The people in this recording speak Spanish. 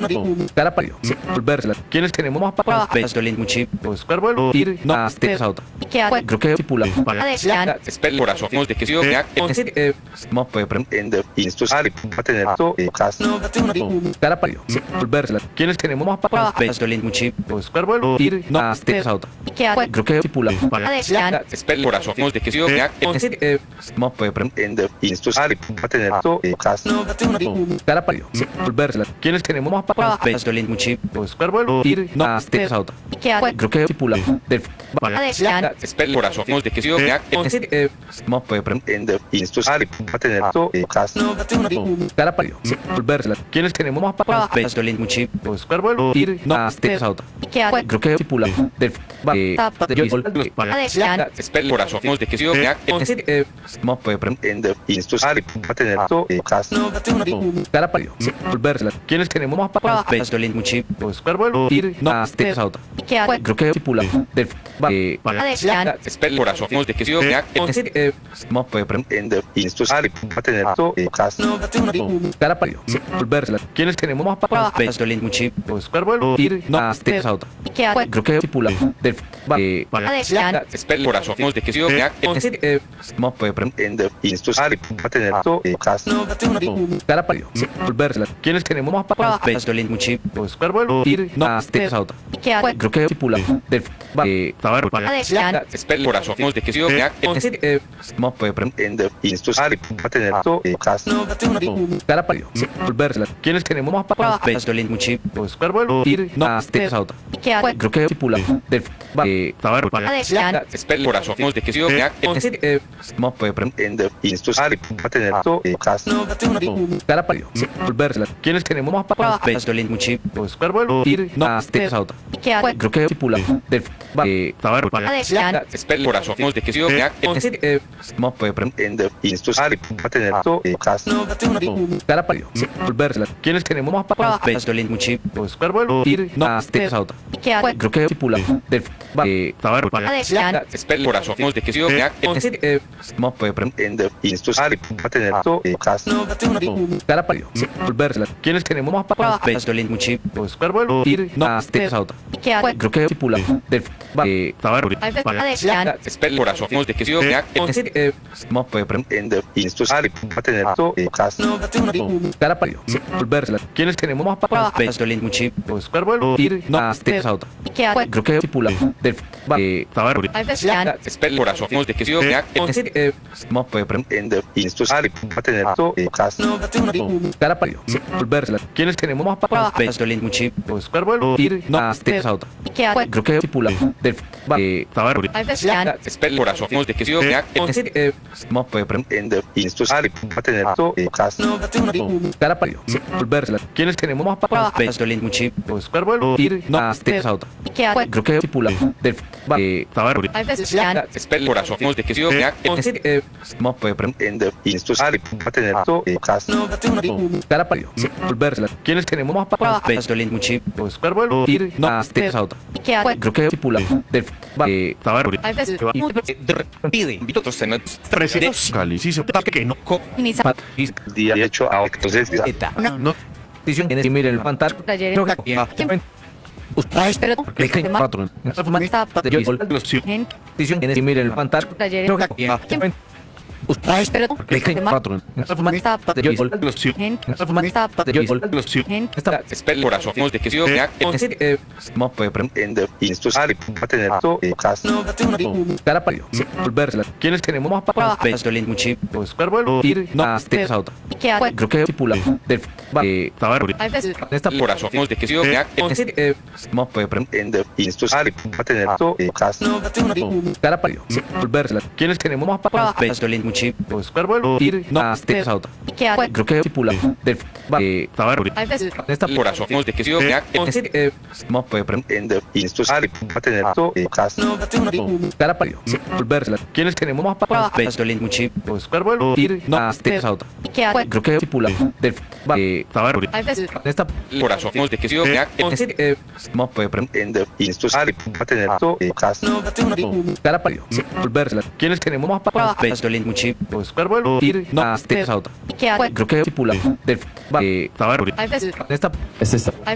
cara parió, volvérsela. ¿Quiénes tenemos más para Pestolin muchi. buscar vuelo? Ir, no, auto. Creo que tipula. Espera corazón de que yo No puede En instos a tener todo cas cara parió, volvérsela. ¿Quiénes tenemos más para Pestolin muchi. buscar vuelo? Ir, no, auto. Creo que tipula. Espera corazón de que yo No puede en instos a tener todo cas cara parió, volvérsela. ¿Quiénes tenemos más para Pestolin muchi. buscar vuelo? Ir, no, auto. Creo que tipula. Espera corazón de que yo No puede en instos a tener todo cas cara parió, volvérsela. ¿Quiénes tenemos más para Pestolin muchi. buscar vuelo? Ir, no, auto. Creo que tipula. Espera corazón de que yo No puede en instos a tener todo cas cara parió, volvérsela. ¿Quiénes tenemos más para Pestolin muchi. buscar vuelo? Ir, no, auto. Creo que tipula. Espera corazón de que yo No puede en instos a tener todo cas cara parió, volvérsela. ¿Quiénes tenemos más para Pestolin muchi. buscar vuelo? Ir, no, auto. Creo que tipula. Espera corazón de que yo No puede en instos a tener todo cas cara parió, volvérsela. ¿Quiénes tenemos más para Pestolin muchi. buscar vuelo? Ir, no, auto. Creo que tipula. Espera corazón de que yo No puede en instos a tener todo cas cara parió, volvérsela. ¿Quiénes tenemos más para Pestolin muchi. buscar vuelo? Ir, no, auto. Creo que tipula. Espera corazón de que yo No puede en instos a tener todo cas cara parió, volvérsela. ¿Quiénes tenemos más para Pestolin muchi. buscar vuelo? Ir, no, auto. Creo que tipula. Espera corazón de que yo No puede en instos a tener todo cas cara parió, volvérsela. ¿Quiénes tenemos más para Pestolin muchi. buscar vuelo? Ir, no, auto. Creo que tipula. Espera corazón de que yo No puede en instos a tener todo cas cara parió, volvérsela. ¿Quiénes tenemos más para Pestolin muchi. buscar vuelo? Ir, no, auto. Creo que tipula. Espera corazón de que yo No puede en instos a tener todo cas cara parió, volvérsela. ¿Quiénes tenemos más para Pestolin muchi. buscar vuelo? Ir, no, auto. Creo que tipula. Espera corazón de que yo No puede en instos a tener todo cas cara parió, volvérsela. ¿Quiénes tenemos más para Pestolin muchi. buscar vuelo? Ir, no, auto. Creo que tipula. Espera corazón de que yo No puede en instos a tener todo cas cara parió, volvérsela. ¿Quiénes tenemos más para Pestolin muchi. buscar vuelo? Ir, no, auto. Creo que tipula. Espera corazón de que yo No puede en instos a tener todo cas cara parió, volvérsela. ¿Quiénes tenemos más para Pestolin muchi. buscar vuelo? Ir, no, auto. Creo que tipula. día hecho a entonces No. Y mire el pantalla. Patrón. Y mire el pantalla. Patrón. Espera corazón de que yo No puede en instos a tener todo cas cara parió, volvérsela. ¿Quiénes tenemos más para Pestolin muchi. buscar vuelo? Ir, no, auto. Creo que tipula. Corazón de que yo No puede en instos a tener todo cas cara parió, volvérsela. ¿Quiénes tenemos más para Pestolin muchi. buscar vuelo? Ir, no, auto. Creo que tipula. Corazón de que yo No puede en instos a tener todo cas cara parió, volvérsela. ¿Quiénes tenemos más para Pestolin muchi. buscar vuelo? Ir, no, auto. Creo que tipula. Corazón de que yo No puede en instos a tener todo cas cara parió, volvérsela. ¿Quiénes tenemos más para Pestolin muchi. buscar vuelo? Ir, no, auto. Creo que tipula.